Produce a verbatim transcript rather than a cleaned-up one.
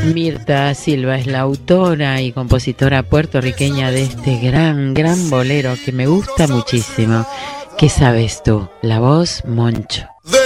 Mirta Silva es la autora y compositora puertorriqueña de este gran, gran bolero que me gusta muchísimo. ¿Qué sabes tú? La voz Moncho.